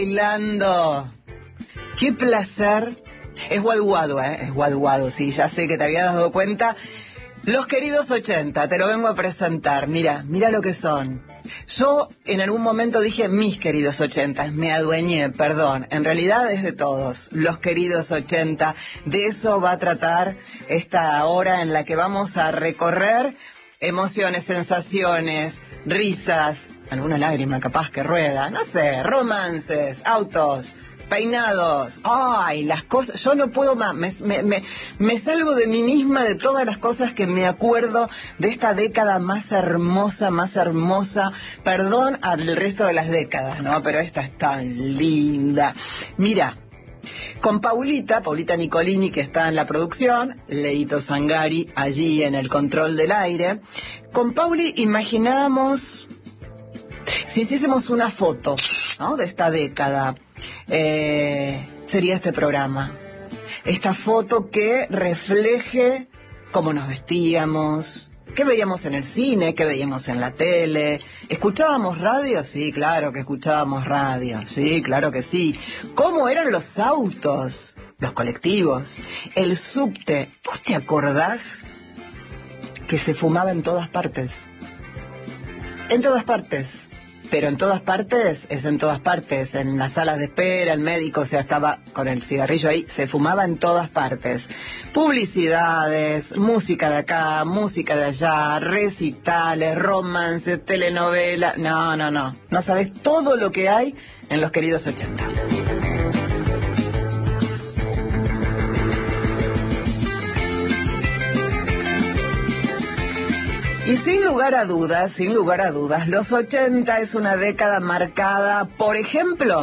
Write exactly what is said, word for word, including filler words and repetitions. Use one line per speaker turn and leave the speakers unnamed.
Bailando. Qué placer. Es guaduado, ¿eh? Es guaduado, sí, ya sé que te habías dado cuenta. Los queridos ochenta, te lo vengo a presentar. Mira, mira lo que son. Yo en algún momento dije mis queridos ochenta, me adueñé, perdón. En realidad es de todos, los queridos ochenta. De eso va a tratar esta hora en la que vamos a recorrer emociones, sensaciones, risas, alguna lágrima capaz que rueda, no sé, romances, autos, peinados, ay, las cosas, yo no puedo más, me, me, me, me salgo de mí misma de todas las cosas que me acuerdo de esta década más hermosa, más hermosa, perdón al resto de las décadas, ¿no? Pero esta es tan linda. Mira, con Paulita, Paulita Nicolini, que está en la producción, Leito Zangari allí en el control del aire, con Pauli imaginábamos, si hiciésemos una foto, ¿no?, de esta década, eh, sería este programa. Esta foto que refleje cómo nos vestíamos, qué veíamos en el cine, qué veíamos en la tele. ¿Escuchábamos radio? Sí, claro que escuchábamos radio. Sí, claro que sí. ¿Cómo eran los autos, los colectivos, el subte? ¿Vos te acordás que se fumaba en todas partes? En todas partes. Pero en todas partes, es en todas partes, en las salas de espera, el médico, o sea, estaba con el cigarrillo ahí, se fumaba en todas partes. Publicidades, música de acá, música de allá, recitales, romances, telenovela, no, no, no, no sabés todo lo que hay en los queridos ochenta. Y sin lugar a dudas, sin lugar a dudas, los ochenta es una década marcada, por ejemplo,